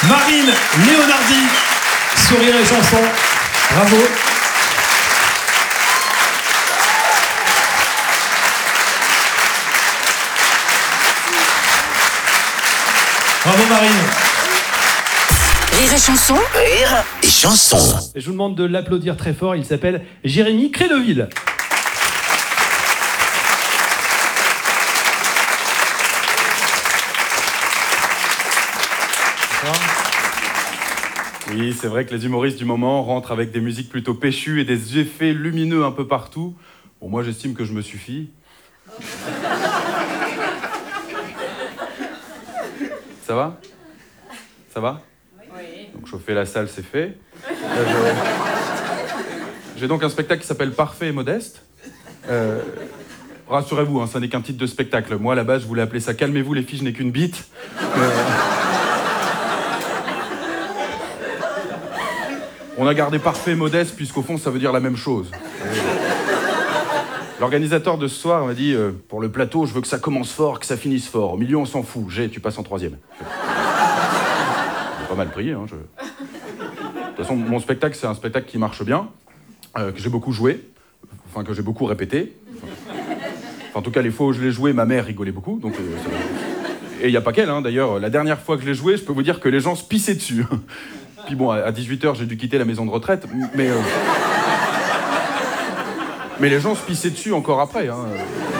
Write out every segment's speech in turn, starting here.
Marine Leonardi, Sourire et Chanson. Bravo. Bravo Marine. Rire et Chanson. Rire et Chanson. Et je vous demande de l'applaudir très fort, il s'appelle Jérémy Crédeville. Oui, c'est vrai que les humoristes du moment rentrent avec des musiques plutôt péchues et des effets lumineux un peu partout. Bon, moi, j'estime que je me suffis. Ça va ? Ça va ? Oui. Donc, chauffer la salle, c'est fait. J'ai donc un spectacle qui s'appelle Parfait et Modeste. Rassurez-vous, hein, ça n'est qu'un titre de spectacle. Moi, à la base, je voulais appeler ça « Calmez-vous, les filles, je n'ai qu'une bite ». On a gardé parfait et modeste, puisqu'au fond, ça veut dire la même chose. L'organisateur de ce soir m'a dit pour le plateau, je veux que ça commence fort, que ça finisse fort. Au milieu, on s'en fout. Tu passes en 3e. J'ai pas mal pris. Hein, De toute façon, mon spectacle, c'est un spectacle qui marche bien, que j'ai beaucoup joué, enfin, que j'ai beaucoup répété. Enfin, en tout cas, les fois où je l'ai joué, ma mère rigolait beaucoup. Donc, et il n'y a pas qu'elle, hein, d'ailleurs. La dernière fois que je l'ai joué, je peux vous dire que les gens se pissaient dessus. Puis bon, à 18h, j'ai dû quitter la maison de retraite, mais les gens se pissaient dessus encore après. Hein.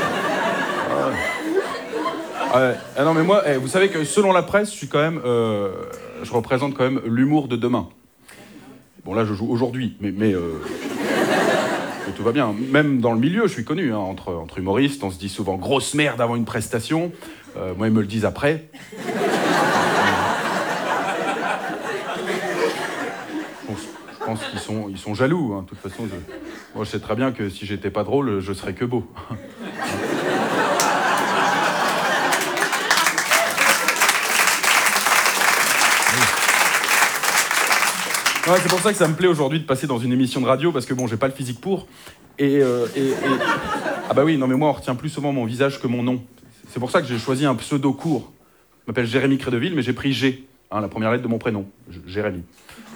Ah non, mais moi, vous savez que selon la presse, je suis quand même, je représente quand même l'humour de demain. Bon, là, je joue aujourd'hui, mais tout va bien. Même dans le milieu, je suis connu. Hein, entre humoristes, on se dit souvent grosse merde avant une prestation. Moi, ils me le disent après. Je pense qu'ils sont jaloux. Hein. De toute façon, moi, je sais très bien que si j'étais pas drôle, je serais que beau. Ouais, c'est pour ça que ça me plaît aujourd'hui de passer dans une émission de radio, parce que bon, j'ai pas le physique pour. Ah bah oui, non mais moi, on retient plus souvent mon visage que mon nom. C'est pour ça que j'ai choisi un pseudo court. Je m'appelle Jérémy Crédeville, mais j'ai pris G, hein, la première lettre de mon prénom, Jérémy.